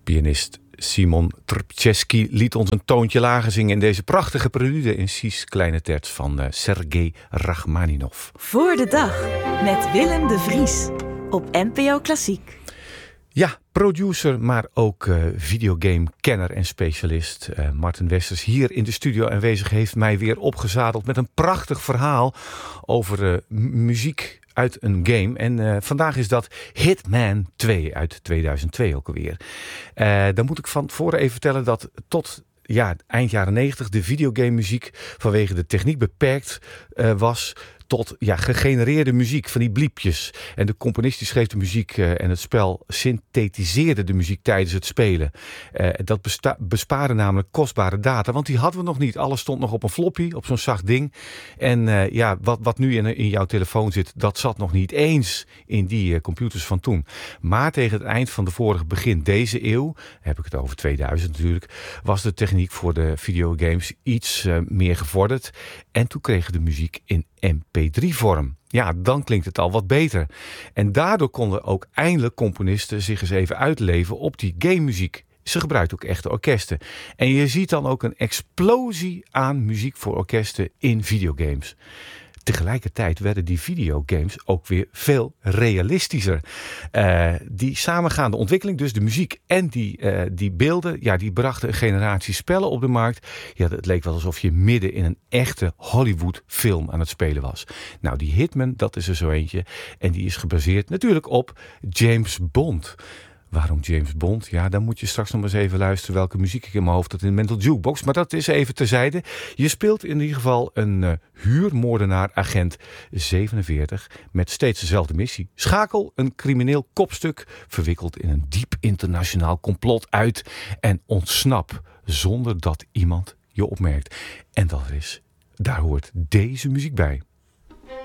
Pianist Simon Trpceski liet ons een toontje lager zingen in deze prachtige prelude in Cies kleine terts van Sergei Rachmaninov. Voor de dag met Willem de Vries op NPO Klassiek. Ja, producer, maar ook videogame-kenner en specialist. Martin Westers hier in de studio aanwezig heeft mij weer opgezadeld met een prachtig verhaal over muziek uit een game. En vandaag is dat Hitman 2 uit 2002 ook alweer. Dan moet ik van tevoren even vertellen dat tot eind jaren 90 de videogame muziek vanwege de techniek beperkt was tot gegenereerde muziek, van die bliepjes. En de componist die schreef de muziek en het spel synthetiseerde de muziek tijdens het spelen. Dat bespaarde namelijk kostbare data, want die hadden we nog niet. Alles stond nog op een floppy, op zo'n zacht ding. En wat nu in jouw telefoon zit, dat zat nog niet eens in die computers van toen. Maar tegen het eind van de vorige begin deze eeuw, heb ik het over 2000 natuurlijk, was de techniek voor de videogames iets meer gevorderd. En toen kregen de muziek in MP3-vorm. Ja, dan klinkt het al wat beter. En daardoor konden ook eindelijk componisten zich eens even uitleven op die game muziek. Ze gebruikt ook echte orkesten. En je ziet dan ook een explosie aan muziek voor orkesten in videogames. Tegelijkertijd werden die videogames ook weer veel realistischer. Die samengaande ontwikkeling, dus de muziek en die beelden, die brachten een generatie spellen op de markt. Ja, het leek wel alsof je midden in een echte Hollywood film aan het spelen was. Nou, die Hitman, dat is er zo eentje. En die is gebaseerd natuurlijk op James Bond. Waarom James Bond? Ja, dan moet je straks nog eens even luisteren welke muziek ik in mijn hoofd had in de Mental Jukebox. Maar dat is even terzijde. Je speelt in ieder geval een huurmoordenaar agent 47 met steeds dezelfde missie. Schakel een crimineel kopstuk verwikkeld in een diep internationaal complot uit en ontsnap zonder dat iemand je opmerkt. En daar hoort deze muziek bij.